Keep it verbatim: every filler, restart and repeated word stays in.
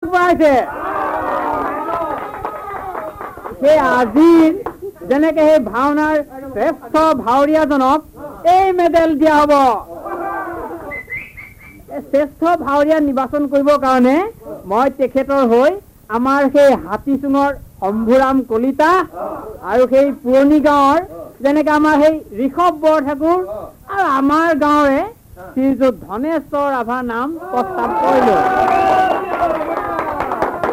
পাইছে সেই আজিৰ যেনেকে সেই ভাওনাৰ শ্ৰেষ্ঠ ভাৱৰীয়াজনক এই মেডেল দিয়া হ'ব শ্ৰেষ্ঠ ভাৱৰীয়া নিৰ্বাচন কৰিবৰ কাৰণে মই তেখেতৰ হৈ আমাৰ সেই হাতীচুঙৰ শম্ভুৰাম কলিতা আৰু সেই পুৰণি গাঁৱৰ যেনেকে আমাৰ সেই ঋষভ বৰঠাকুৰ আৰু আমাৰ গাঁৱৰে শ্ৰীযুত ধনেশ্বৰ ৰাভা নাম প্ৰস্তাৱ কৰিলো